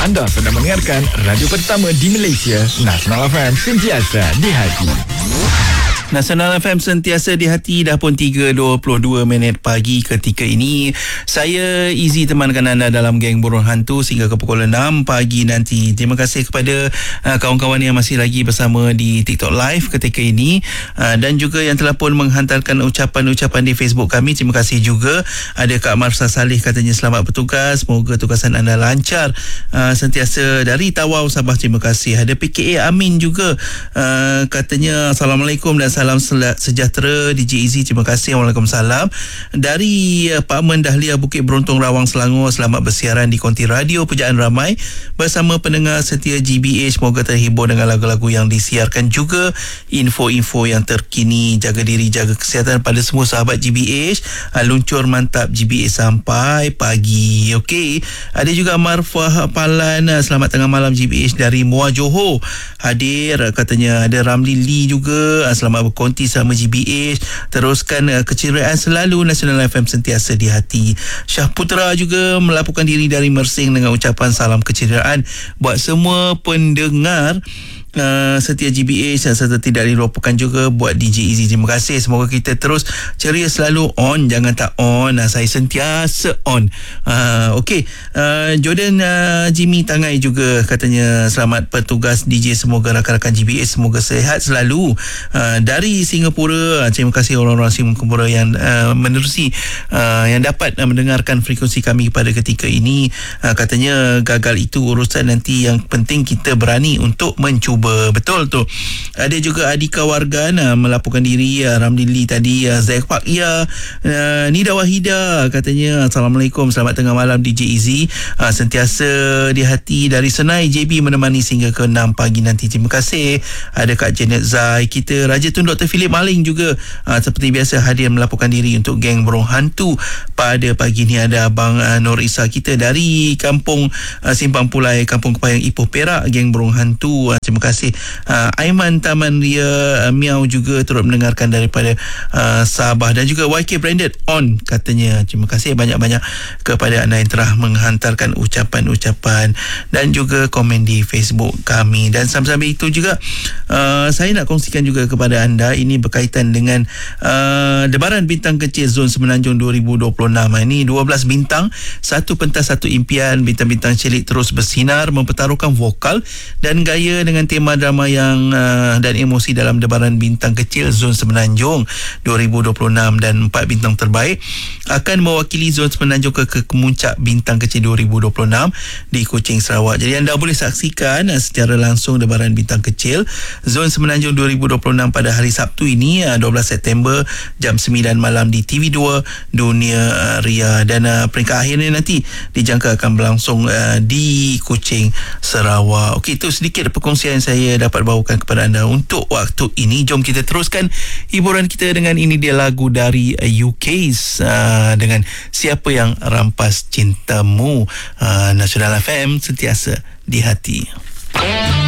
Anda sedang mendengarkan radio pertama di Malaysia, Nasional FM, sentiasa di hati. Nasional FM sentiasa di hati. Dah pun 3.22 minit pagi ketika ini. Saya Izzy temankan anda dalam Geng Burung Hantu sehingga ke pukul 6 pagi nanti. Terima kasih kepada kawan-kawan yang masih lagi bersama di TikTok Live ketika ini, dan juga yang telah pun menghantarkan ucapan-ucapan di Facebook kami. Terima kasih juga. Ada Kak Marsa Salih katanya selamat bertugas, semoga tugasan anda lancar sentiasa dari Tawau, Sabah. Terima kasih. Ada PKA Amin juga, katanya Assalamualaikum dan salam sejahtera DJ Izzy. Terima kasih. Waalaikumsalam. Dari Pak Men Dahlia Bukit Beruntong Rawang Selangor, selamat bersiaran di konti radio Pujaan Ramai bersama pendengar setia GBH. Semoga terhibur dengan lagu-lagu yang disiarkan, juga info-info yang terkini. Jaga diri, jaga kesihatan pada semua sahabat GBH. Luncur mantap GBH sampai pagi. Okey. Ada juga Marfah Palan, selamat tengah malam GBH dari Muar Johor. Hadir katanya. Ada Ramli Lee juga, selamat berkonti sama GBH. Teruskan keceriaan selalu, Nasional FM sentiasa di hati. Syah Putra juga melaporkan diri dari Mersing dengan ucapan salam keceriaan buat semua pendengar setia GBH, serta tidak dilupakan juga buat DJ Izzy. Terima kasih. Semoga kita terus ceria selalu on, jangan tak on. Saya sentiasa on. Okey. Jordan Jimmy Tangai juga katanya selamat bertugas DJ, semoga rakan-rakan GBH semoga sehat selalu. Dari Singapura, terima kasih orang-orang Singapura yang menerusi, yang dapat mendengarkan frekuensi kami pada ketika ini. Katanya gagal itu urusan nanti, yang penting kita berani untuk mencuba. Betul tu. Ada juga Adika Wargan melaporkan diri. Ramli Lee tadi. Zaik Pak Nida Wahida katanya Assalamualaikum, selamat tengah malam DJ Izzy, sentiasa di hati. Dari Senai JB menemani sehingga ke 6 pagi nanti. Terima kasih. Ada Kak Janet Zai kita. Raja Tun Dr. Philip Maling juga seperti biasa hadir melaporkan diri untuk Geng Burung Hantu pada pagi ni. Ada Abang Nur Isa kita dari Kampung Simpang Pulai, Kampung Kepayang Ipoh Perak, Geng Burung Hantu. Terima kasih. Aiman Taman Ria Miau juga turut mendengarkan daripada Sabah, dan juga YK Branded on katanya. Terima kasih banyak-banyak kepada anda yang telah menghantarkan ucapan-ucapan dan juga komen di Facebook kami. Dan sambil-sambil itu juga saya nak kongsikan juga kepada anda, ini berkaitan dengan Debaran Bintang Kecil Zon Semenanjung 2026. Ini 12 bintang, satu pentas satu impian. Bintang-bintang cilik terus bersinar mempertaruhkan vokal dan gaya dengan tema drama yang dan emosi dalam Debaran Bintang Kecil Zon Semenanjung 2026, dan 4 bintang terbaik akan mewakili Zon Semenanjung ke Kemuncak Bintang Kecil 2026 di Kuching, Sarawak. Jadi anda boleh saksikan secara langsung Debaran Bintang Kecil Zon Semenanjung 2026 pada hari Sabtu ini 12 September jam 9 malam di TV2 Dunia Ria, dan peringkat akhirnya nanti dijangka akan berlangsung di Kuching, Sarawak. Okey, itu sedikit perkongsian saya dapat bawakan kepada anda untuk waktu ini. Jom kita teruskan hiburan kita dengan ini dia lagu dari UK's dengan Siapa Yang Rampas Cintamu. Nasional FM sentiasa di hati.